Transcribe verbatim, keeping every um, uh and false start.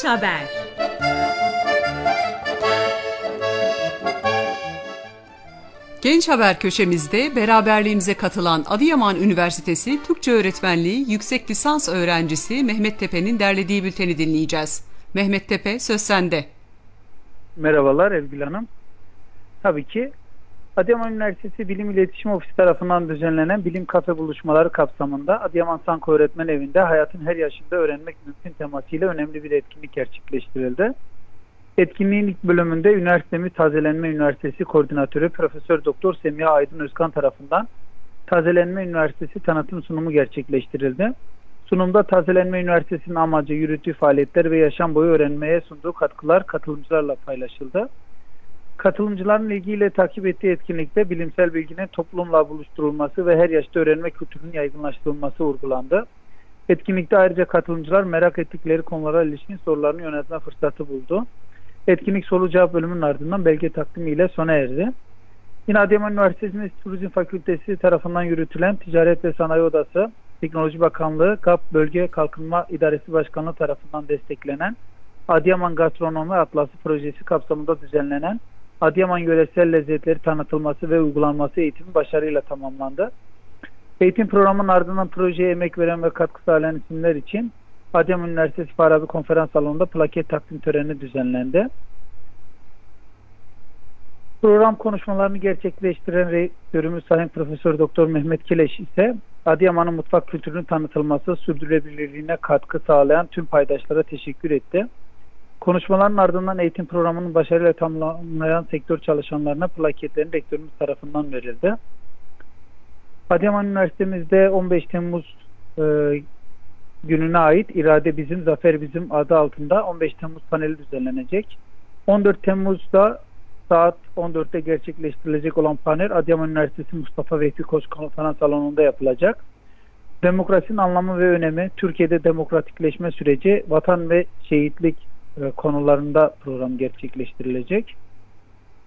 Genç Haber. Genç Haber köşemizde beraberliğimize katılan Adıyaman Üniversitesi Türkçe Öğretmenliği Yüksek Lisans öğrencisi Mehmet Tepe'nin derlediği bülteni dinleyeceğiz. Mehmet Tepe, söz sende. Merhabalar Evgül Hanım. Tabii ki Adıyaman Üniversitesi Bilim İletişim Ofisi tarafından düzenlenen bilim kafe buluşmaları kapsamında Adıyaman Sanko Öğretmen Evi'nde hayatın her yaşında öğrenmek mümkün temasıyla önemli bir etkinlik gerçekleştirildi. Etkinliğin ilk bölümünde Üniversitemiz Tazelenme Üniversitesi Koordinatörü Profesör Doktor Semiha Aydın Özkan tarafından Tazelenme Üniversitesi tanıtım sunumu gerçekleştirildi. Sunumda Tazelenme Üniversitesi'nin amacı, yürüttüğü faaliyetler ve yaşam boyu öğrenmeye sunduğu katkılar katılımcılarla paylaşıldı. Katılımcıların ilgiyle takip ettiği etkinlikte bilimsel bilginin toplumla buluşturulması ve her yaşta öğrenme kültürünün yaygınlaştırılması vurgulandı. Etkinlikte ayrıca katılımcılar merak ettikleri konulara ilişkin sorularını yöneltme fırsatı buldu. Etkinlik soru cevap bölümünün ardından belge takdimi ile sona erdi. Yine Adıyaman Üniversitesi Turizm Fakültesi tarafından yürütülen Ticaret ve Sanayi Odası, Teknoloji Bakanlığı, G A P Bölge Kalkınma İdaresi Başkanlığı tarafından desteklenen Adıyaman Gastronomi Atlası projesi kapsamında düzenlenen Adıyaman yöresel lezzetleri tanıtılması ve uygulanması eğitimi başarıyla tamamlandı. Eğitim programının ardından projeye emek veren ve katkı sağlayan isimler için Adıyaman Üniversitesi Farabi Konferans Salonu'nda plaket takdim töreni düzenlendi. Program konuşmalarını gerçekleştiren rektörümüz Sayın Profesör Doktor Mehmet Kileş ise Adıyaman'ın mutfak kültürünün tanıtılması, sürdürülebilirliğine katkı sağlayan tüm paydaşlara teşekkür etti. Konuşmaların ardından eğitim programının başarıyla tamamlayan sektör çalışanlarına plaketlerin rektörümüz tarafından verildi. Adıyaman Üniversitemizde on beş Temmuz e, gününe ait İrade Bizim, Zafer Bizim adı altında on beş Temmuz paneli düzenlenecek. on dört Temmuz'da saat on dörtte gerçekleştirilecek olan panel Adıyaman Üniversitesi Mustafa Vehbi Koç Konferans Salonu'nda yapılacak. Demokrasinin anlamı ve önemi, Türkiye'de demokratikleşme süreci, vatan ve şehitlik konularında program gerçekleştirilecek.